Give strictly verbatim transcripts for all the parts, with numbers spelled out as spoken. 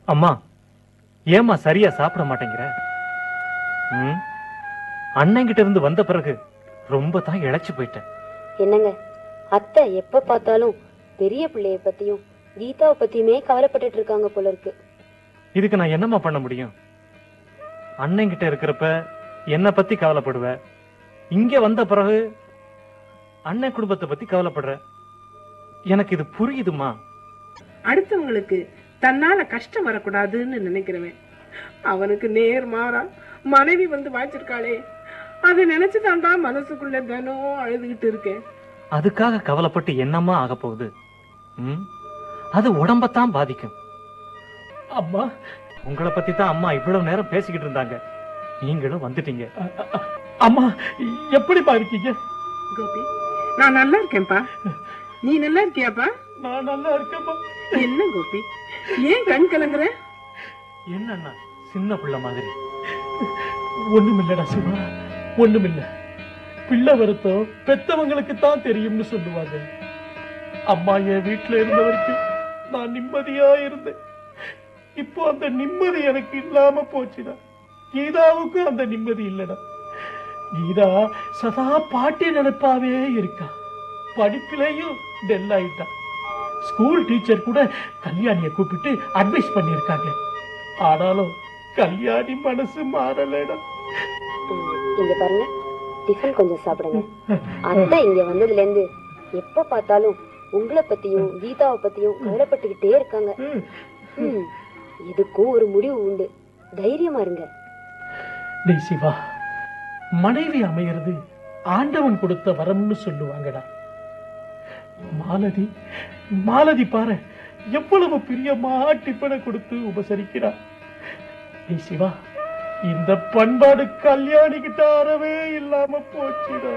அம்மா, ஏமா சரியா சாப்பிட மாட்டேங்கிற? அண்ணங்கிட்ட இருந்து வந்த பிறகு ரொம்ப தான் இழைச்சு போயிட்டேன். என்னங்க, அத்தை எப்ப பார்த்தாலும் பெரிய பிள்ளைய பத்தியும் கீதாவை பத்தியுமே கவலைப்பட்டு இருக்காங்க போல இருக்கு. இதுக்கு நான் என்னமா பண்ண முடியும்? அண்ணங்கிட்ட இருக்கிறப்ப என்ன பத்தி கவலைப்படுவ, இங்க வந்த பிறகு அண்ணன் குடும்பத்தை பத்தி கவலைப்படுற. எனக்கு இது புரியுதுமா. அடுத்தவங்களுக்கு தன்னால கஷ்டம் வரக்கூடாதுன்னு நினைக்கிறவன் அவனுக்கு நேர் மாறா மனைவி வந்து வாய்ச்சிருக்காளே, அதை நினைச்சுதான் தான் மனசுக்குள்ள தினம் அழுதுகிட்டு இருக்கேன். அதுக்காக கவலைப்பட்டு என்னமா ஆக போகுது? அது உடம்பத்தான் பாதிக்கும். அம்மா, உங்களை பத்தி தான் அம்மா இவ்வளவு நேரம் பேசிக்கிட்டு இருந்தாங்க. நீங்களும் வந்துட்டீங்க. அம்மா, எப்படிப்பா இருக்கீங்க? கோபி, நான் நல்லா இருக்கேன்ப்பா. நீ நல்லா இருக்கியாப்பா? நான் நல்லா இருக்கேன்ப்பா. என்ன கோபி, ஏன் கண் கலங்குற? என்னன்னா சின்ன பிள்ளை மாதிரி. ஒண்ணுமில்லடா சிவா, ஒண்ணுமில்ல. பிள்ளை வருத்தம் பெத்தவங்களுக்கு தான் தெரியும்னு சொல்லுவாங்க. அம்மா என் வீட்டுல இருந்த வரைக்கும் நான் நிம்மதியா இருந்தேன். இப்போ அந்த நிம்மதி எனக்கு இல்லாம போச்சுடா. கீதாவுக்கும் அந்த நிம்மதி இல்லடா. கீதா சதா பாட்டி நினைப்பாவே இருக்கா. படிப்பிலேயும் டெல் ஆயிட்டா. ஸ்கூல் டீச்சர் கூட கல்யாணியை கூப்பிட்டு அட்வைஸ் பண்ணிருக்காங்க. ஆனாலும் கல்யாணி மனசு மாறலடா. இங்க பாருங்க, டிஃபன் கொஞ்சம் சாப்பிடுங்க. அத்தை இங்க வந்ததுல இருந்து எப்ப பார்த்தாலும் உங்களை பத்தியும் கீதாவை பத்தியும் கவலைப்பட்டுக்கிட்டே இருக்காங்க. இதுக்கும் ஒரு முடிவு உண்டு, தைரியமா இருங்க. டேய் சிவா, மனைவி அமைகிறது ஆண்டவன் கொடுத்த வரம்னு சொல்லுவாங்கடா. மாலதி மாலதி பாரு, எவ்வளவு பிரியமா டிஃபனை கொடுத்து உபசரிக்கிறா. டேய் சிவா, இந்த பண்பாடு கல்யாணி கிட்ட அறவே இல்லாம போச்சுடா.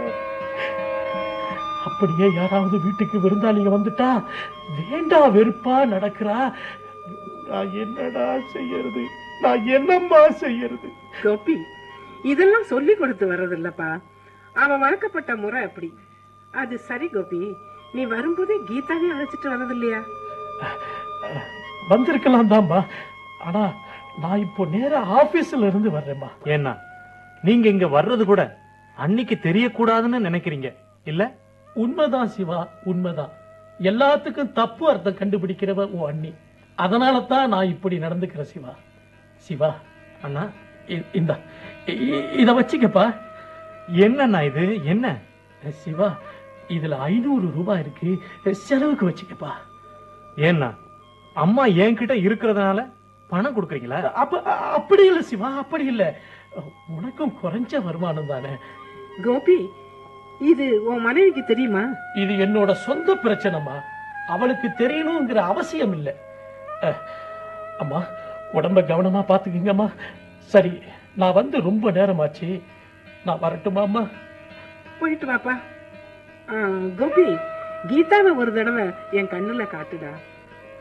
அப்படியே யாராவது வீட்டுக்கு விருந்தாளிங்க வந்துட்டா வேண்டா வெறுப்பா நடக்கிறா. நான் என்னடா செய்யறது? நான் என்னம்மா செய்யறது? கோபி, இதெல்லாம் சொல்லி கொடுத்து வர்றதில்லப்பா. அவன் வளர்க்கப்பட்ட முறை அப்படி. அது சரி கோபி, நீ வரும்போதே கீதாவே அழைச்சிட்டு வர்றது இல்லையா? வந்திருக்கலாம் தான்பா. ஆனா நான் இப்போ நேர ஆபீஸ்ல இருந்து வர்றேன்பா. ஏன்னா நீங்க இங்க வர்றது கூட அன்னைக்கு தெரியக்கூடாதுன்னு நினைக்கிறீங்க இல்ல? உண்மைதான் சிவா, உண்மைதான். எல்லாத்துக்கும் தப்பு அர்த்தம் கண்டுபிடிக்கிறவ ஓ அண்ணி. அதனால தான் நான் இப்படி நடந்துக்கிறேன் சிவா. சிவா அண்ணா, இந்த இத வச்சுக்கப்பா. என்னண்ணா இது? என்ன சிவா, இதுல ஐநூறு ரூபாய் இருக்கு, செலவுக்கு வச்சுக்கப்பா. ஏன்னா அம்மா என்கிட்ட இருக்கிறதுனால பணம் கொடுக்குறீங்களா? அப்ப அப்படி இல்ல சிவா, அப்படி இல்ல. உனக்கும் குறைஞ்ச வருமானம் தானே. கோபி, இது உன் மனைவிக்கு தெரியுமா? இது என்னோட சொந்த பிரச்சனைமா, அவளுக்கு தெரியணுங்கிற அவசியம் இல்லை. அம்மா, உடம்ப கவனமா பாத்துக்கீங்கம்மா. சரி, நான் வந்து ரொம்ப நேரமாச்சு, நான் வரட்டுமா அம்மா? போயிட்டு வாப்பா. கோபி, கீதாவை ஒரு தடவை என் கண்ணுல காட்டுடா.